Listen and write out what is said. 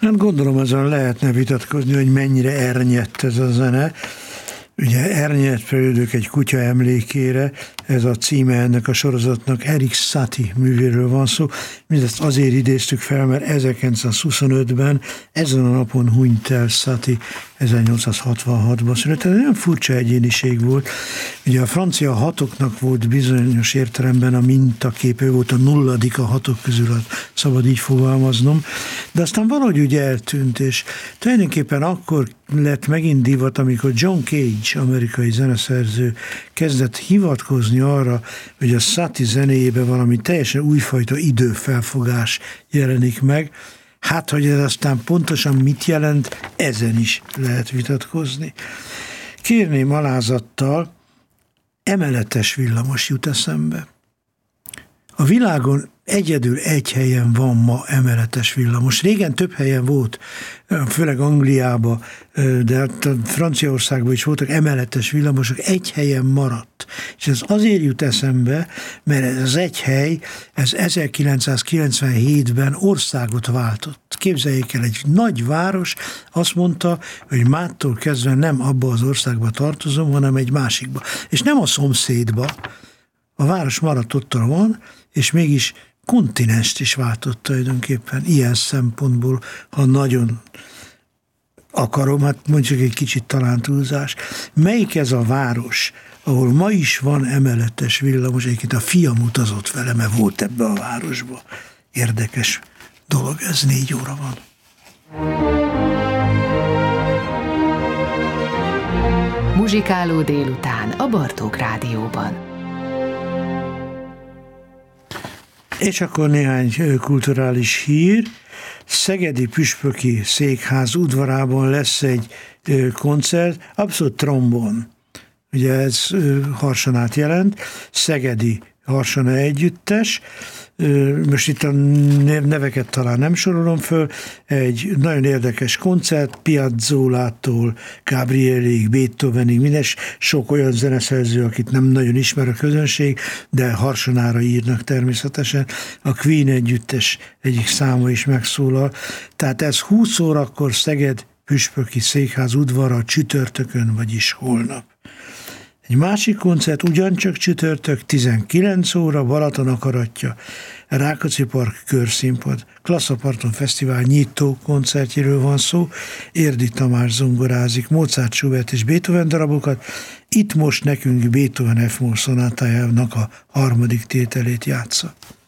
Hát gondolom azon lehetne vitatkozni, hogy mennyire ernyett ez a zene. Ugye Ernyett Fejlődők egy kutya emlékére, ez a címe ennek a sorozatnak, Erik Satie művéről van szó. Mindezt azért idéztük fel, mert 1925-ben ezen a napon hunyt el Satie, 1866-ban született. Ez olyan furcsa egyéniség volt. Ugye a francia hatoknak volt bizonyos értelemben a mintaképe, volt a nulladik a hatok közül, szabad így fogalmaznom, de aztán valahogy úgy eltűnt, és tulajdonképpen akkor lett megint divat, amikor John Cage, amerikai zeneszerző, kezdett hivatkozni arra, hogy a Satie zenéjében valami teljesen újfajta időfelfogás jelenik meg. Hát, hogy ez aztán pontosan mit jelent, ezen is lehet vitatkozni. Kérném alázattal, emeletes villamos jut eszembe. A világon egyedül egy helyen van ma emeletes villamos. Régen több helyen volt, főleg Angliában, de Franciaországban is voltak emeletes villamosok, egy helyen maradt. És ez azért jut eszembe, mert ez az egy hely, ez 1997-ben országot váltott. Képzeljék el, egy nagy város azt mondta, hogy mától kezdve nem abba az országba tartozom, hanem egy másikba. És nem a szomszédba. A város maradt ott van, és mégis kontinenst is váltott tulajdonképpen ilyen szempontból, ha nagyon akarom, hát mondjuk egy kicsit talán túlzás. Melyik ez a város, ahol ma is van emeletes villamos? Egyébként a fiam utazott vele, mert volt ebbe a városba. Érdekes dolog, ez 4 óra van. Muzsikáló délután a Bartók Rádióban. És akkor néhány kulturális hír. Szegedi Püspöki Székház udvarában lesz egy koncert, abszolút trombon. Ugye ez harsonát jelent, Szegedi Harsona Együttes. Most itt a neveket talán nem sorolom föl, egy nagyon érdekes koncert, Piazzolától Gabrieléig, Beethovenig, mindes sok olyan zeneszerző, akit nem nagyon ismer a közönség, de harsonára írnak természetesen. A Queen együttes egyik száma is megszólal. Tehát ez 20 órakor Szeged Püspöki Székház udvara csütörtökön, vagyis holnap. Egy másik koncert ugyancsak csütörtök, 19 óra, Balaton akaratja, Rákóczi Park Körszínpad, Klasszaparton Fesztivál nyitó koncertjéről van szó, Érdi Tamás zongorázik, Mozart, Schubert és Beethoven darabokat, itt most nekünk Beethoven F-moll szonátájának a 3. tételét játsza.